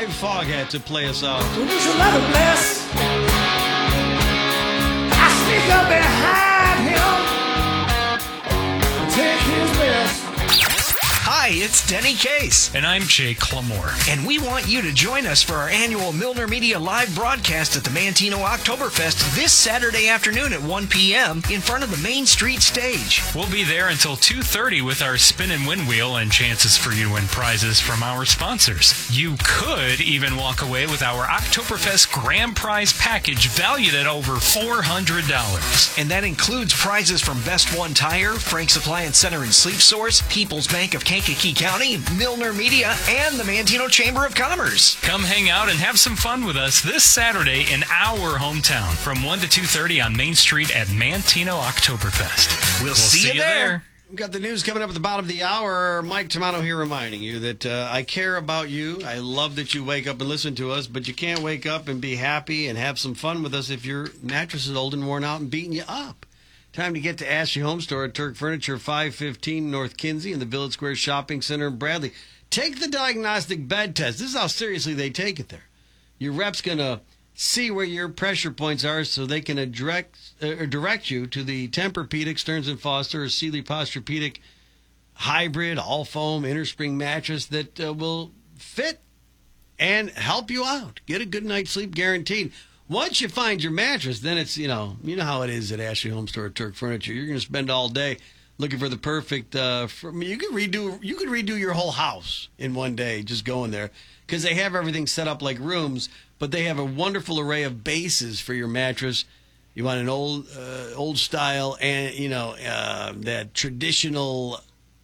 Mike Foghat to play us out. Would you let him bless? I sneak up behind him and take his best. Hi, it's Denny Case. And I'm Jake Clamore. And we want you to join us for our annual Milner Media live broadcast at the Manteno Oktoberfest this Saturday afternoon at 1 p.m. in front of the Main Street stage. We'll be there until 2:30 with our spin and win wheel and chances for you to win prizes from our sponsors. You could even walk away with our Oktoberfest grand prize package valued at over $400. And that includes prizes from Best One Tire, Frank's Appliance Center and Sleep Source, People's Bank of Kankakee County, Milner Media, and the Manteno Chamber of Commerce. Come hang out and have some fun with us this Saturday in our hometown from 1 to 2:30 on Main Street at Manteno Oktoberfest. We'll see you there. We've got the news coming up at the bottom of the hour. Mike Tomato here reminding you that I care about you. I love that you wake up and listen to us, but you can't wake up and be happy and have some fun with us if your mattress is old and worn out and beating you up. Time to get to Ashley Home Store at Turk Furniture, 515 North Kinsey in the Village Square Shopping Center in Bradley. Take the diagnostic bed test. This is how seriously they take it there. Your rep's going to see where your pressure points are so they can direct you to the Tempur-Pedic, Stearns & Foster, or Sealy Posturepedic hybrid, all-foam, innerspring mattress that will fit and help you out. Get a good night's sleep guaranteed. Once you find your mattress, then it's, you know how it is at Ashley Home Store at Turk Furniture. You're going to spend all day looking for the perfect, you could redo your whole house in one day just going there because they have everything set up like rooms, but they have a wonderful array of bases for your mattress. You want an old style and, that traditional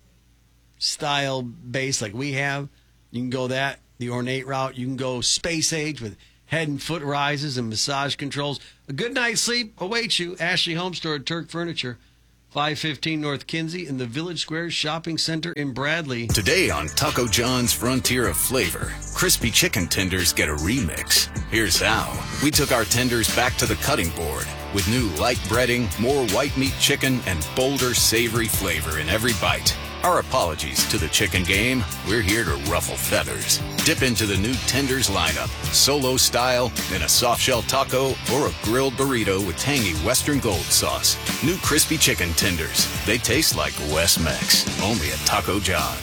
style base like we have. You can go the ornate route. You can go space age with head and foot rises and massage controls. A good night's sleep awaits you. Ashley Home Store at Turk Furniture, 515 North Kinsey in the Village Square Shopping Center in Bradley. Today on Taco John's Frontier of Flavor, crispy chicken tenders get a remix. Here's how. We took our tenders back to the cutting board with new light breading, more white meat chicken, and bolder savory flavor in every bite. Our apologies to the chicken game. We're here to ruffle feathers. Dip into the new tenders lineup, solo style, in a soft shell taco, or a grilled burrito with tangy Western Gold sauce. New crispy chicken tenders. They taste like West Mex. Only at Taco John's.